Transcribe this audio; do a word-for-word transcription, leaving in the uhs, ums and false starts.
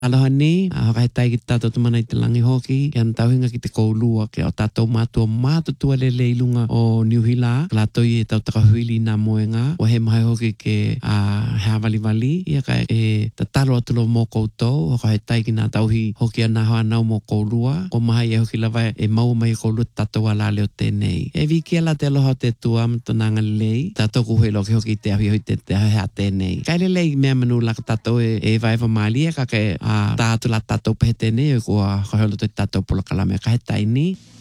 Aloha ni, a hoka he tai ki tātou tumana i te langi hoki, ke ana tauhinga ki te koulua, ke o tātou mātua mātutua lele i lunga o New Hila, ka lātou i e tau takahuili nā moenga, o he mahi hoki ke a hea wali wali, ia ka e ta talo atulo mō koutou, hoka he tai ki nā tauhi hoki ana hoa nau mō koulua, ko mahi e hoki lawa e mau mai koulua tātou ala leo tēnei. E vi kia la te aloha te tua mtonanga lei, tātou ku helo ki hoki te ahi hoi te te hea tēnei. Kai lelei mea manu laka tātou e, e vai malia ka ke a tātou la tātou pehe tēnei, e kua kahelo te tātou pola kalame ka he tai ni.